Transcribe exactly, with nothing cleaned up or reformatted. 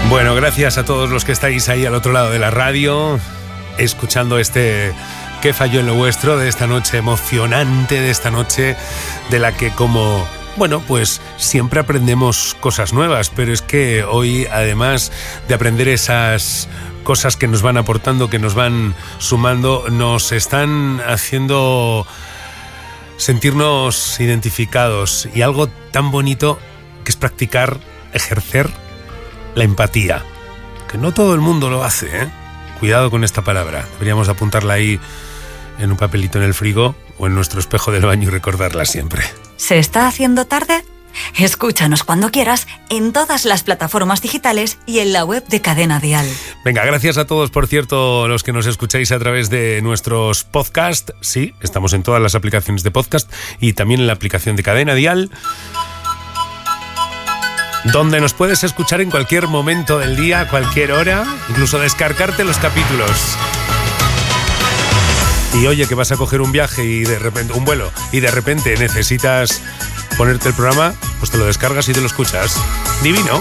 Bueno, gracias a todos los que estáis ahí al otro lado de la radio, escuchando este ¿Qué falló en lo vuestro? De esta noche emocionante, de esta noche de la que como... Bueno, pues siempre aprendemos cosas nuevas, pero es que hoy, además de aprender esas cosas que nos van aportando, que nos van sumando, nos están haciendo sentirnos identificados, y algo tan bonito que es practicar, ejercer la empatía, que no todo el mundo lo hace, ¿eh? Cuidado con esta palabra, deberíamos apuntarla ahí en un papelito en el frigo o en nuestro espejo del baño y recordarla siempre. ¿Se está haciendo tarde? Escúchanos cuando quieras en todas las plataformas digitales y en la web de Cadena Dial. Venga, gracias a todos, por cierto, los que nos escucháis a través de nuestros podcasts. Sí, estamos en todas las aplicaciones de podcast y también en la aplicación de Cadena Dial, donde nos puedes escuchar en cualquier momento del día, a cualquier hora, incluso descargarte los capítulos. Y oye, que vas a coger un viaje y de repente, un vuelo, y de repente necesitas ponerte el programa, pues te lo descargas y te lo escuchas. Divino.